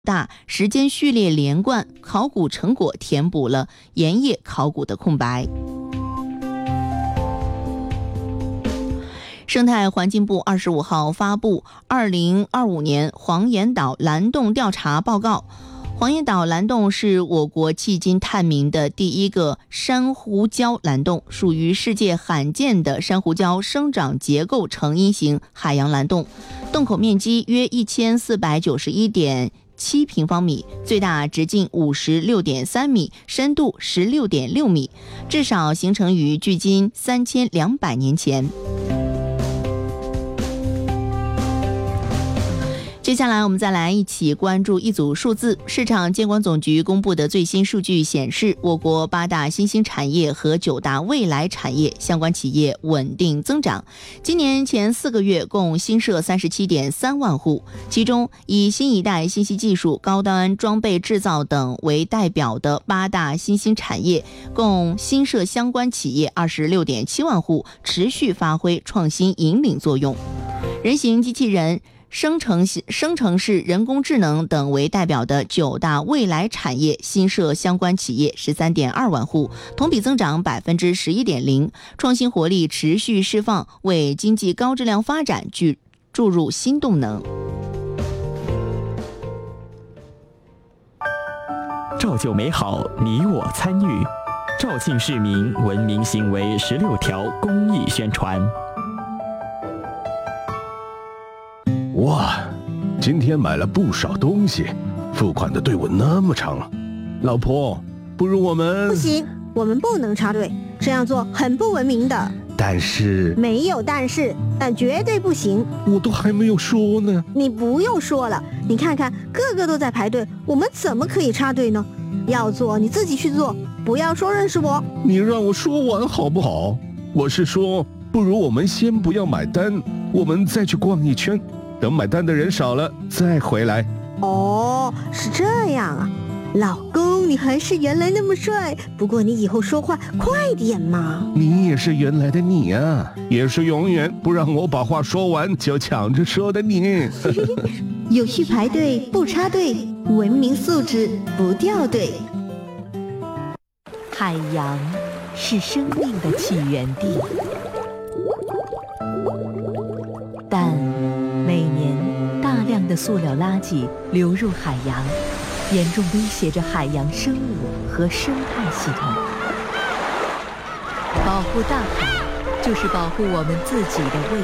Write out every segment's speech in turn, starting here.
大，时间序列连贯，考古成果填补了盐业考古的空白。生态环境部25号发布2025年黄岩岛蓝洞调查报告。黄岩岛蓝洞是我国迄今探明的第一个珊瑚礁蓝洞，属于世界罕见的珊瑚礁生长结构成因型海洋蓝洞，洞口面积约1491.7平方米，最大直径56.3米，深度16.6米，至少形成于距今3200年前。接下来我们再来一起关注一组数字。市场监管总局公布的最新数据显示，我国8大新兴产业和9大未来产业相关企业稳定增长。今年前4个月共新设37.3万户，其中以新一代信息技术、高端装备制造等为代表的8大新兴产业共新设相关企业26.7万户，持续发挥创新引领作用。人形机器人、生成式人工智能等为代表的9大未来产业新设相关企业13.2万户，同比增长11.0%，创新活力持续释放，为经济高质量发展注入新动能。 照旧美好，你我参与。肇庆市民文明行为16条公益宣传。 哇，今天买了不少东西，付款的队伍那么长。老婆，不如我们…… 不行，我们不能插队，这样做很不文明的。 但是…… 没有但是，但绝对不行。 我都还没有说呢。 你不用说了，你看看个个都在排队，我们怎么可以插队呢？要做你自己去做，不要说认识我。 你让我说完好不好？我是说，不如我们先不要买单，我们再去逛一圈。等买单的人少了再回来。 哦，是这样啊，老公，你还是原来那么帅，不过你以后说话快点嘛。 你也是原来的你啊，也是永远不让我把话说完就抢着说的你。 有序排队不插队，文明素质不掉队。 海洋是生命的起源地，但每年大量的塑料垃圾流入海洋，严重威胁着海洋生物和生态系统。保护大海，就是保护我们自己的未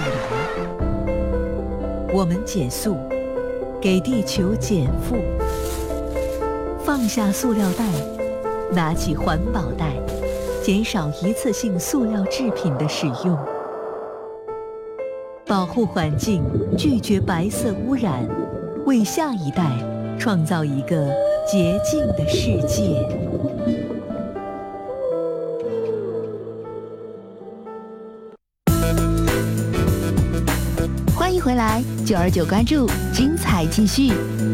来。我们减速，给地球减负，放下塑料袋，拿起环保袋，减少一次性塑料制品的使用。保护环境，拒绝白色污染，为下一代创造一个洁净的世界。 欢迎回来，929关注，精彩继续。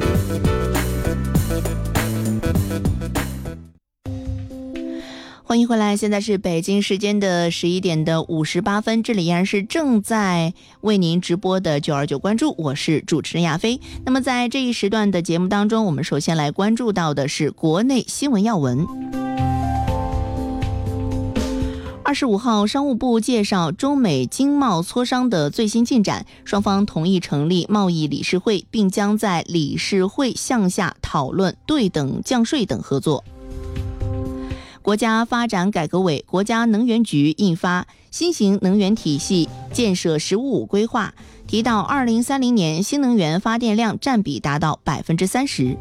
欢迎回来，现在是北京时间的11点58分，这里依然是正在为您直播的929关注，我是主持人亚飞。那么在这一时段的节目当中，我们首先来关注到的是国内新闻要闻。25号，商务部介绍中美经贸磋商的最新进展，双方同意成立贸易理事会，并将在理事会项下讨论对等降税等合作。国家发展改革委、国家能源局印发新型能源体系建设“十五五”规划，提到2030年新能源发电量占比达到30%。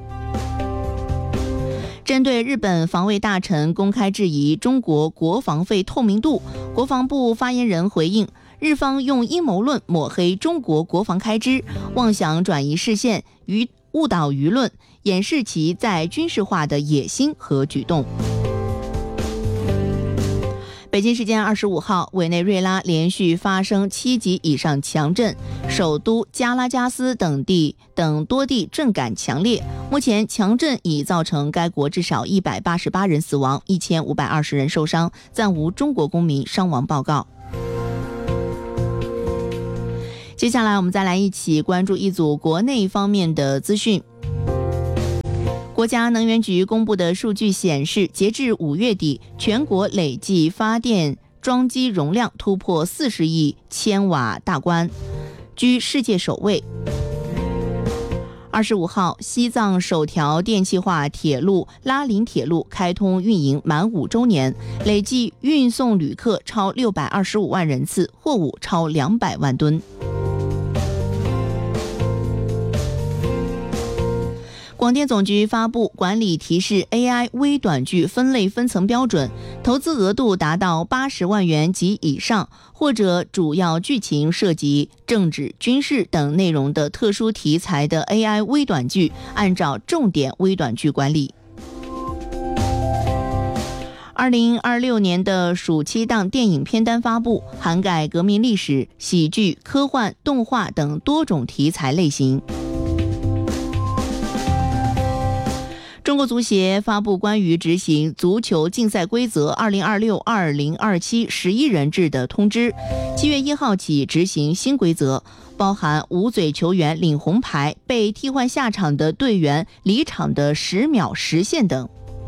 针对日本防卫大臣公开质疑中国国防费透明度，国防部发言人回应，日方用阴谋论抹黑中国国防开支，妄想转移视线，误导舆论，掩饰其在军事化的野心和举动。北京时间25号，委内瑞拉连续发生7级以上强震，首都加拉加斯等多地震感强烈。目前强震已造成该国至少188人死亡，1520人受伤，暂无中国公民伤亡报告。接下来我们再来一起关注一组国内方面的资讯。 国家能源局公布的数据显示，截至5月底，全国累计发电装机容量突破40亿千瓦大关，居世界首位。25号，西藏首条电气化铁路拉林铁路开通运营满5周年，累计运送旅客超625万人次，货物超200万吨。广电总局发布管理提示 AI 微短剧分类分层标准，投资额度达到80万元及以上，或者主要剧情涉及政治、军事等内容的特殊题材的 AI 微短剧，按照重点微短剧管理。2026年的暑期档电影片单发布，涵盖革命历史、喜剧、科幻、动画等多种题材类型。中国足协发布关于执行足球竞赛规则2026-2027 11人制的通知，7月1号起执行新规则，包含捂嘴球员领红牌、被替换下场的队员离场的10秒时限等。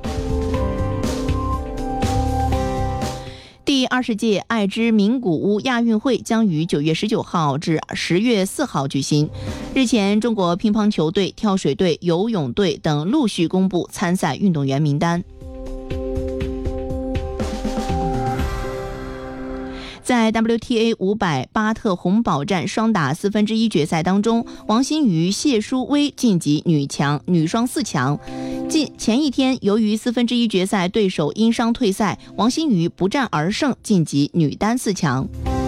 第20届爱知名古屋亚运会将于9月19号至10月4号举行。日前，中国乒乓球队、跳水队、游泳队等陆续公布参赛运动员名单。在 WTA 500巴特洪堡站双打1/4决赛当中，王欣瑜、谢淑薇晋级女双4强。前一天，由于1/4决赛对手因伤退赛，王欣瑜不战而胜，晋级女单4强。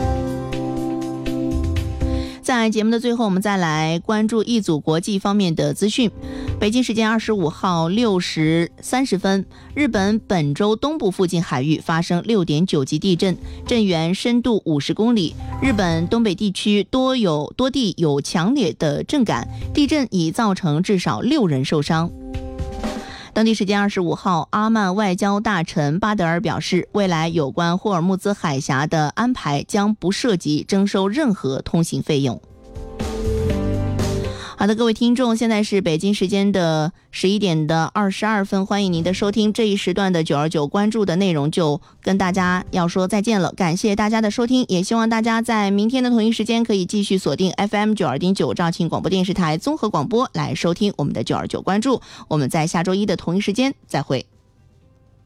在节目的最后，我们再来关注一组国际方面的资讯。北京时间25号6时30分，日本本州东部附近海域发生6.9级地震，震源深度50公里。日本东北地区多地有强烈的震感，地震已造成至少6人受伤。当地时间25号，阿曼外交大臣巴德尔表示，未来有关霍尔木兹海峡的安排将不涉及征收任何通行费用。好的，各位听众，现在是北京时间的11点22分，欢迎您的收听。这一时段的929关注的内容就跟大家要说再见了，感谢大家的收听，也希望大家在明天的同一时间可以继续锁定 FM 92.9肇庆广播电视台综合广播来收听我们的929关注。我们在下周一的同一时间再会。